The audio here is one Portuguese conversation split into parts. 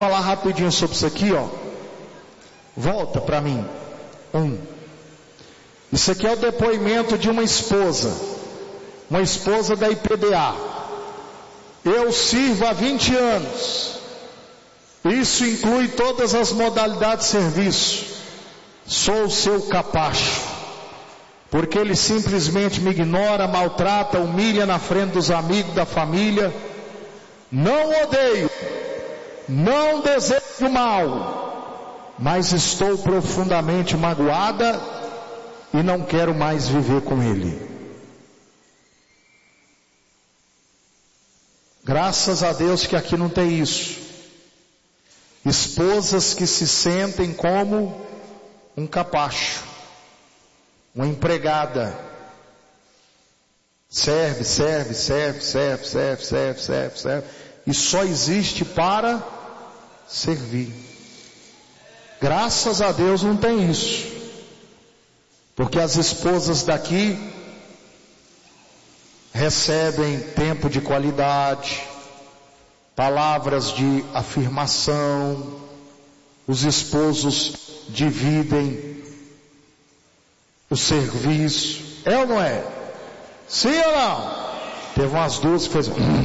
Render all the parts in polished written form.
Falar rapidinho sobre isso aqui, ó. Volta para mim. Isso aqui é o depoimento de uma esposa da IPDA. Eu sirvo há 20 anos. Isso inclui todas as modalidades de serviço. Sou o seu capacho. Porque ele simplesmente me ignora, maltrata, humilha na frente dos amigos, da família. Não odeio. Não desejo mal, mas estou profundamente magoada e não quero mais viver com ele. Graças a Deus que aqui não tem isso. Esposas que se sentem como um capacho, uma empregada. Serve. E só existe para servir. Graças a Deus não tem isso. Porque as esposas daqui recebem tempo de qualidade, palavras de afirmação, os esposos dividem o serviço. É ou não é? Sim ou não? Teve umas duas que fez.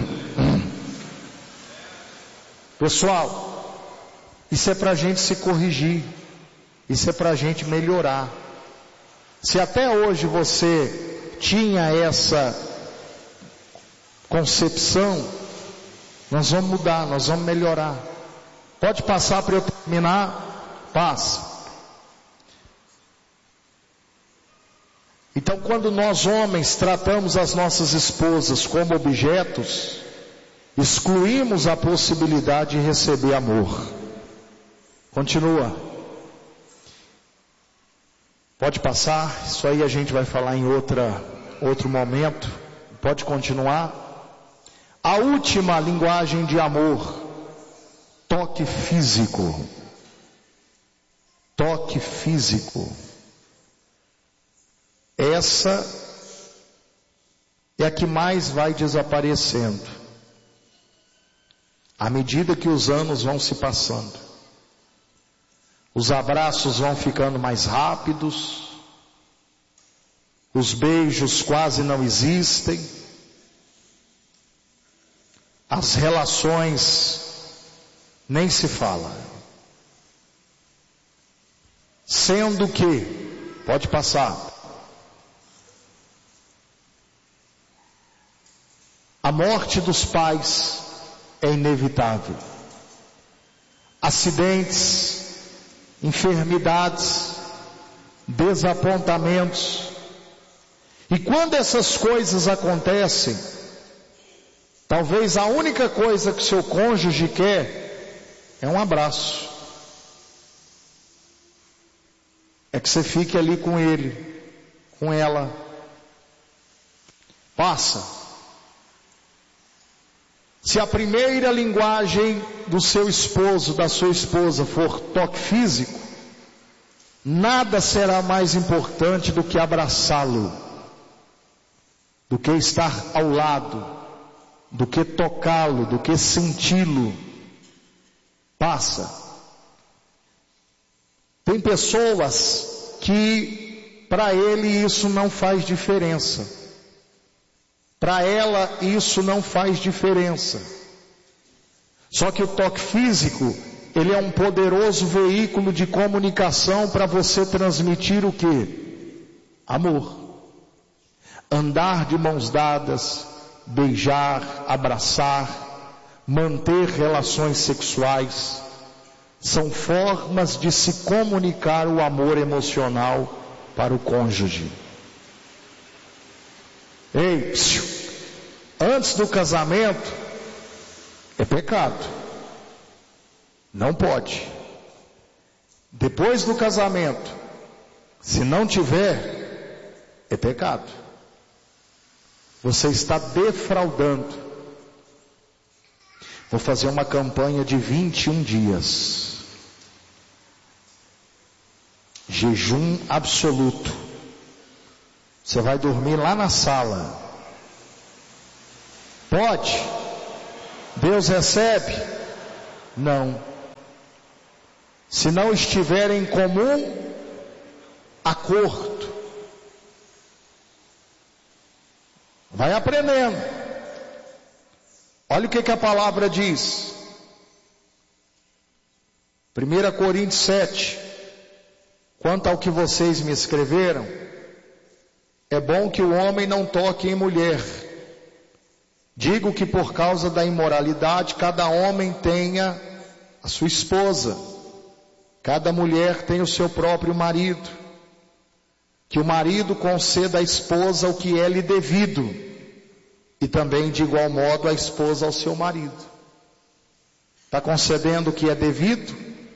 Pessoal, isso é para a gente se corrigir, isso é para a gente melhorar. Se até hoje você tinha essa concepção, nós vamos mudar, nós vamos melhorar. Pode passar para eu terminar? Passa. Então, quando nós homens tratamos as nossas esposas como objetos, excluímos a possibilidade de receber amor. Continua. Pode passar, isso aí a gente vai falar em outro momento. Pode continuar. A última linguagem de amor, toque físico. Toque físico. Essa é a que mais vai desaparecendo à medida que os anos vão se passando. Os abraços vão ficando mais rápidos, os beijos quase não existem, as relações nem se fala. Sendo que, pode passar, a morte dos pais é inevitável. Acidentes, enfermidades, desapontamentos. E quando essas coisas acontecem, talvez a única coisa que seu cônjuge quer é um abraço. É que você fique ali com ele, com ela. Passa. Se a primeira linguagem do seu esposo, da sua esposa for toque físico, nada será mais importante do que abraçá-lo, do que estar ao lado, do que tocá-lo, do que senti-lo. Passa. Tem pessoas que para ele isso não faz diferença. Para ela isso não faz diferença. Só que o toque físico, ele é um poderoso veículo de comunicação para você transmitir o quê? Amor. Andar de mãos dadas, beijar, abraçar, manter relações sexuais, são formas de se comunicar o amor emocional para o cônjuge. Ei, antes do casamento, é pecado. Não pode. Depois do casamento, se não tiver, é pecado. Você está defraudando. Vou fazer uma campanha de 21 dias. Jejum absoluto. Você vai dormir lá na sala. Pode? Deus recebe? Não. se não estiverem em comum acordo. Vai aprendendo. Olha o que a palavra diz. 1 Coríntios 7. Quanto ao que vocês me escreveram, é bom que o homem não toque em mulher. Digo que por causa da imoralidade, cada homem tenha a sua esposa, cada mulher tem o seu próprio marido. Que o marido conceda à esposa o que é lhe devido, e também de igual modo a esposa ao seu marido. Está concedendo o que é devido?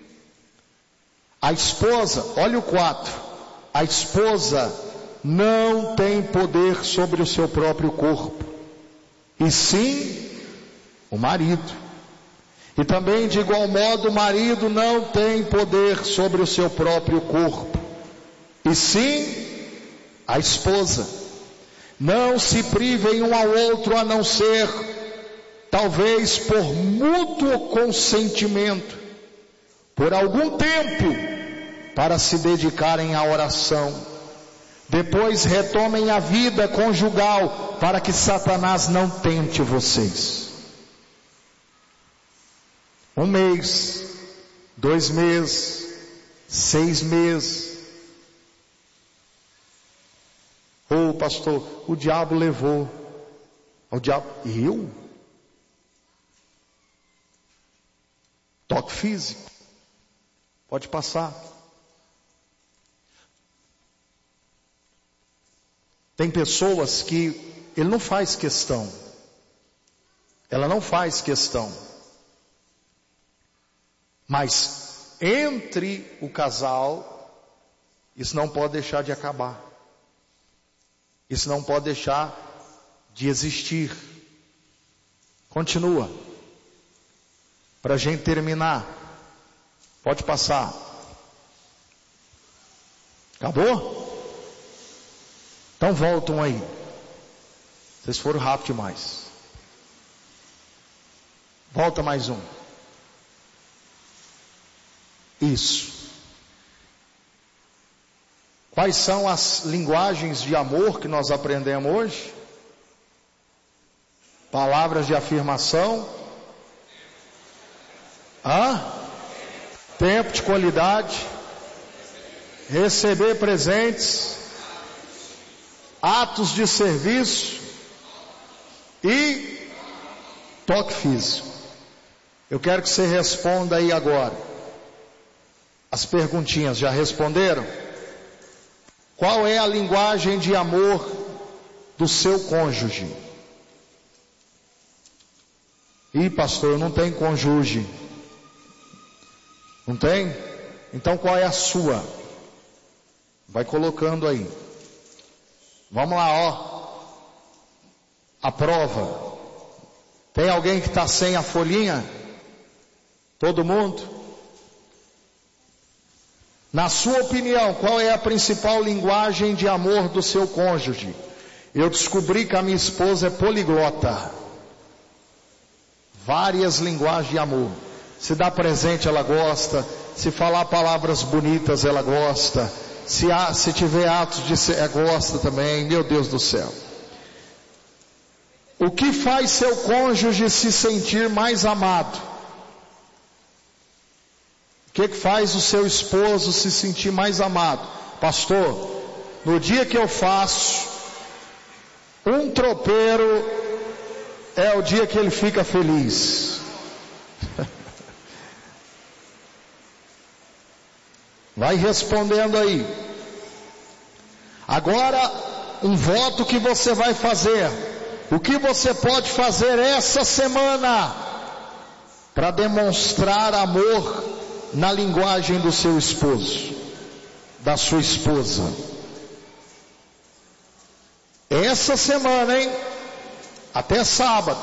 A esposa, olha o 4, a esposa não tem poder sobre o seu próprio corpo, e sim o marido. E também de igual modo o marido não tem poder sobre o seu próprio corpo, e sim a esposa. Não se privem um ao outro, a não ser talvez por mútuo consentimento, por algum tempo, para se dedicarem à oração. Depois retomem a vida conjugal, para que Satanás não tente vocês. 1 mês, 2 meses, 6 meses. Ô pastor, o diabo levou. O diabo, eu? Toque físico. Pode passar. Tem pessoas que ele não faz questão. Ela não faz questão. Mas entre o casal, isso não pode deixar de acabar. Isso não pode deixar de existir. Continua. Para a gente terminar. Pode passar. Acabou? Então voltam aí. Vocês foram rápido demais. Volta mais um. Isso. Quais são as linguagens de amor que nós aprendemos hoje? Palavras de afirmação. Tempo de qualidade. Receber presentes. Atos de serviço. E toque físico. Eu quero que você responda aí agora. As perguntinhas já responderam? Qual é a linguagem de amor do seu cônjuge? Ih, pastor, eu não tenho cônjuge. Não tem? Então qual é a sua? Vai colocando aí. Vamos lá, ó. A prova. Tem alguém que está sem a folhinha? Todo mundo? Na sua opinião, qual é a principal linguagem de amor do seu cônjuge? Eu descobri que a minha esposa é poliglota. Várias linguagens de amor. Se dá presente, ela gosta. Se falar palavras bonitas, ela gosta. Se tiver atos de ser, gosta também. Meu Deus do céu. O que faz seu cônjuge se sentir mais amado? O que faz o seu esposo se sentir mais amado? Pastor, no dia que eu faço um tropeiro, é o dia que ele fica feliz. Vai respondendo aí. Agora, um voto que você vai fazer. O que você pode fazer essa semana para demonstrar amor na linguagem do seu esposo, da sua esposa? Essa semana, hein? Até sábado.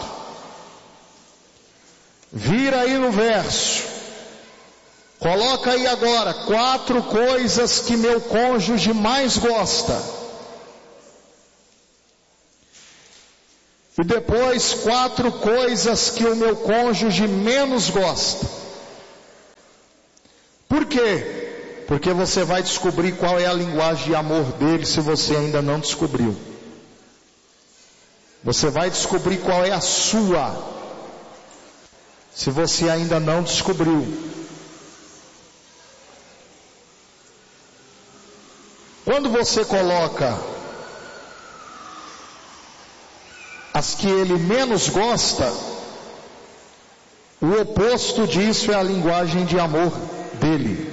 Vira aí no verso. Coloca aí agora 4 coisas que meu cônjuge mais gosta. E depois 4 coisas que o meu cônjuge menos gosta. Por quê? Porque você vai descobrir qual é a linguagem de amor dele se você ainda não descobriu. Você vai descobrir qual é a sua, se você ainda não descobriu. Quando você coloca as que ele menos gosta, o oposto disso é a linguagem de amor dele.